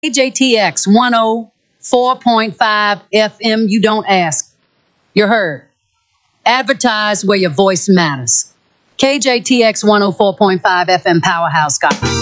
KJTX 104.5 FM. You don't ask. You're heard. Advertise where your voice matters. KJTX 104.5 FM Powerhouse.